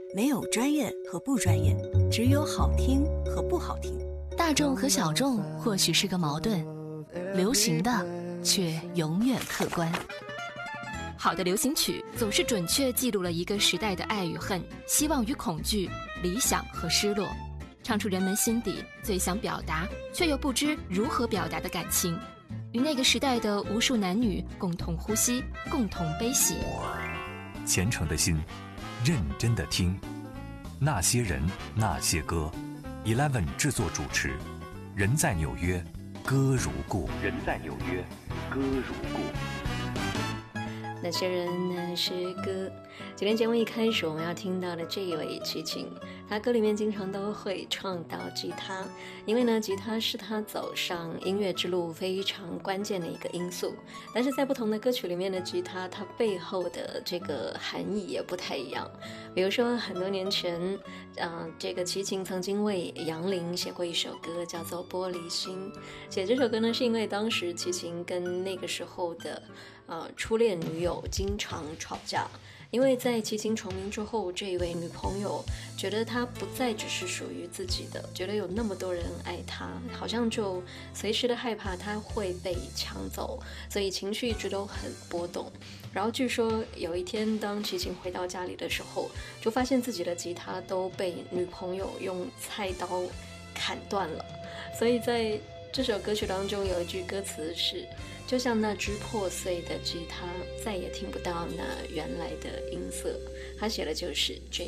没有专业和不专业，只有好听和不好听。 大众和小众或许是个矛盾，流行的却永远客观。 好的流行曲总是准确记录了一个时代的爱与恨、希望与恐惧、理想和失落，唱出人们心底最想表达却又不知如何表达的感情，与那个时代的无数男女共同呼吸，共同悲喜。 虔诚的心，认真的听，那些人那些歌。 Eleven 制作主持，人在纽约，歌如故。人在纽约，歌如故。 那些人那些歌。今天节目一开始我们要听到的这一位齐秦，他歌里面经常都会唱到吉他，因为呢吉他是他走上音乐之路非常关键的一个因素。但是在不同的歌曲里面的吉他，它背后的这个含义也不太一样。比如说很多年前这个齐秦曾经为杨林写过一首歌叫做《玻璃心》。写这首歌呢是因为当时齐秦跟那个时候的初恋女友经常吵架，因为在齐秦成名之后，这一位女朋友觉得他不再只是属于自己的，觉得有那么多人爱他，好像就随时的害怕他会被抢走，所以情绪一直都很波动。然后据说有一天当齐秦回到家里的时候，就发现自己的吉他都被女朋友用菜刀砍断了。所以在这首歌曲当中有一句歌词是，就像那只破碎的吉他，再也听不到那原来的音色。他写的就是这